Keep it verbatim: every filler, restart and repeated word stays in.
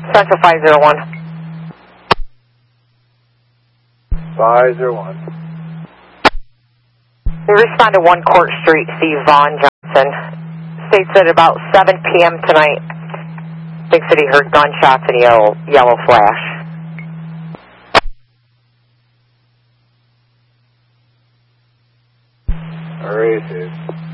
Central five zero one. five zero one. We respond to one Court Street, Steve Vaughn Johnson. States that about seven P M tonight, thinks that he heard gunshots and a yellow, yellow flash. All right,